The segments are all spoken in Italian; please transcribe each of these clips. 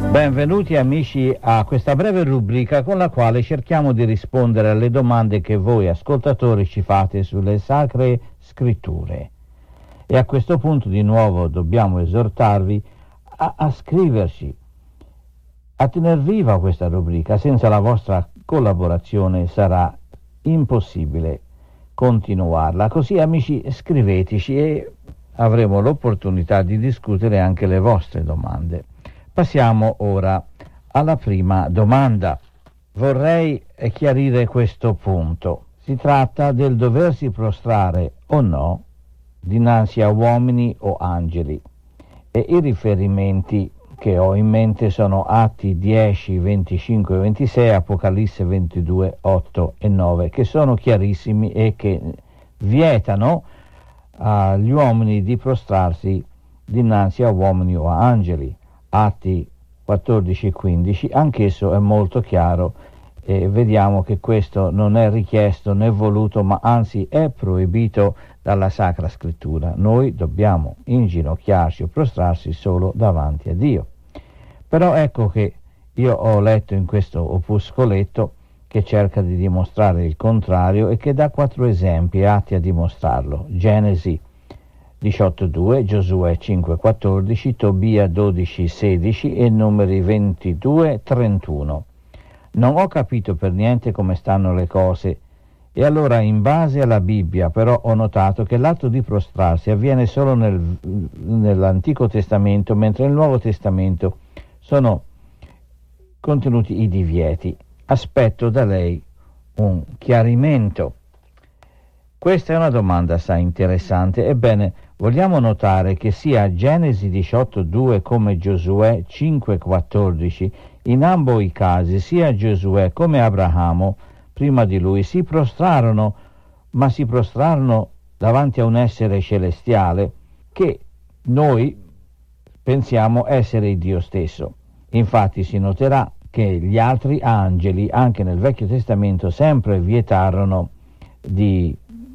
Benvenuti amici a questa breve rubrica con la quale cerchiamo di rispondere alle domande che voi ascoltatori ci fate sulle Sacre Scritture. E a questo punto di nuovo dobbiamo esortarvi a scriverci, a tener viva questa rubrica. Senza la vostra collaborazione sarà impossibile continuarla. Così amici, scriveteci e avremo l'opportunità di discutere anche le vostre domande. Passiamo ora alla prima domanda. Vorrei chiarire questo punto. Si tratta del doversi prostrare o no dinanzi a uomini o angeli, e i riferimenti che ho in mente sono Atti 10, 25 e 26, Apocalisse 22, 8 e 9, che sono chiarissimi e che vietano agli uomini di prostrarsi dinanzi a uomini o a angeli. Atti 14 e 15, anch'esso è molto chiaro e vediamo che questo non è richiesto né voluto, ma anzi è proibito dalla Sacra Scrittura. Noi dobbiamo inginocchiarci o prostrarsi solo davanti a Dio. Però ecco che io ho letto in questo opuscoletto che cerca di dimostrare il contrario e che dà 4 esempi atti a dimostrarlo. Genesi 18:2, Giosuè 5:14, Tobia 12:16 e Numeri 22:31. Non ho capito per niente come stanno le cose, e allora in base alla Bibbia però ho notato che l'atto di prostrarsi avviene solo nell'Antico Testamento, mentre nel Nuovo Testamento sono contenuti i divieti. Aspetto da lei un chiarimento. Questa è una domanda assai interessante. Ebbene, vogliamo notare che sia Genesi 18:2 come Giosuè 5:14, in ambo i casi, sia Giosuè come Abramo, prima di lui, si prostrarono, ma si prostrarono davanti a un essere celestiale che noi pensiamo essere Dio stesso. Infatti si noterà che gli altri angeli, anche nel Vecchio Testamento, sempre vietarono di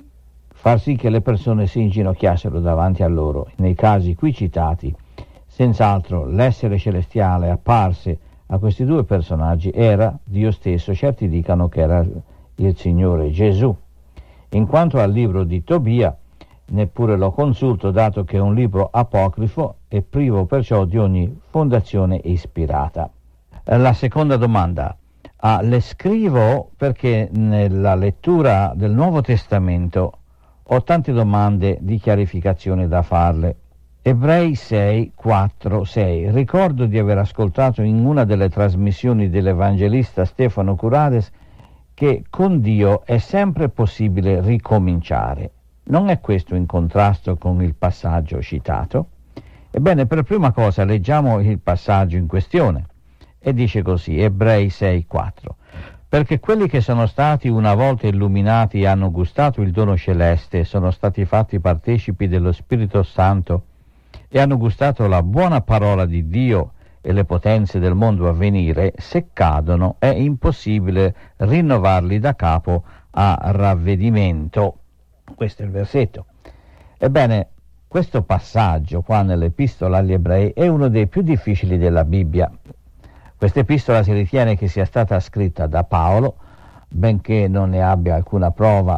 far sì che le persone si inginocchiassero davanti a loro. Nei casi qui citati, senz'altro l'essere celestiale apparse a questi 2 personaggi era Dio stesso. Certi dicano che era il Signore Gesù. In quanto al libro di Tobia, neppure lo consulto, dato che è un libro apocrifo e privo perciò di ogni fondazione ispirata. La seconda domanda. Le scrivo perché nella lettura del Nuovo Testamento ho tante domande di chiarificazione da farle. Ebrei 6, 4, 6. Ricordo di aver ascoltato in una delle trasmissioni dell'evangelista Stefano Curades che con Dio è sempre possibile ricominciare. Non è questo in contrasto con il passaggio citato? Ebbene, per prima cosa leggiamo il passaggio in questione. E dice così, Ebrei 6, 4. Perché quelli che sono stati una volta illuminati e hanno gustato il dono celeste, sono stati fatti partecipi dello Spirito Santo e hanno gustato la buona parola di Dio e le potenze del mondo a venire, se cadono è impossibile rinnovarli da capo a ravvedimento. Questo è il versetto. Ebbene, questo passaggio qua nell'Epistola agli Ebrei è uno dei più difficili della Bibbia. Questa epistola si ritiene che sia stata scritta da Paolo, benché non ne abbia alcuna prova.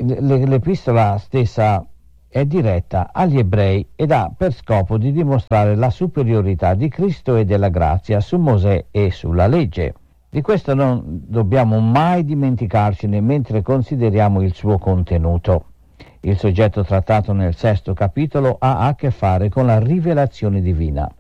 L'epistola stessa è diretta agli ebrei ed ha per scopo di dimostrare la superiorità di Cristo e della grazia su Mosè e sulla legge. Di questo non dobbiamo mai dimenticarcene mentre consideriamo il suo contenuto. Il soggetto trattato nel 6° capitolo ha a che fare con la rivelazione divina.